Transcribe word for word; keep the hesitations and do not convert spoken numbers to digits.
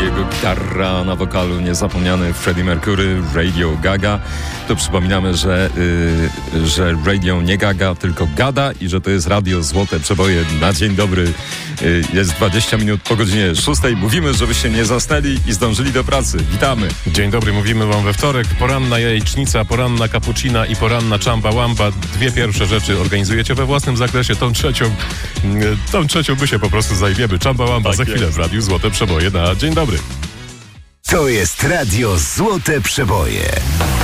jego gitara na wokalu, niezapomniany Freddie Mercury, Radio Gaga. To przypominamy, że, yy, że radio nie gaga, tylko gada i że to jest radio Złote Przeboje. Na dzień dobry. Yy, jest dwadzieścia minut po godzinie szóstej. Mówimy, żebyście nie zasnęli i zdążyli do pracy. Witamy. Dzień dobry, mówimy wam we wtorek. Poranna jajecznica, poranna cappuccina i poranna czamba łamba. Dwie pierwsze rzeczy organizujecie we własnym zakresie. Tą trzecią, tą trzecią my się po prostu zajmiemy. Czamba łamba tak za chwilę jest. W radiu Złote Przeboje na dzień dobry. To jest radio Złote Przeboje.